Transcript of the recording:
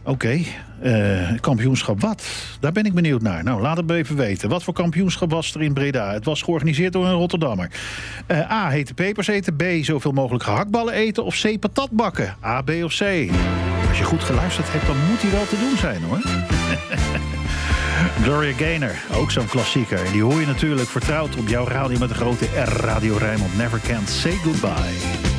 Oké, kampioenschap wat? Daar ben ik benieuwd naar. Nou, laat het me even weten. Wat voor kampioenschap was er in Breda? Het was georganiseerd door een Rotterdammer. A, hete pepers eten. B, zoveel mogelijk gehaktballen eten. Of C, patat bakken. A, B of C? Als je goed geluisterd hebt, dan moet die wel te doen zijn, hoor. Gloria Gaynor, ook zo'n klassieker. Die hoor je natuurlijk vertrouwd op jouw radio met de grote R. Radio Rijnmond. Never Can't Say Goodbye.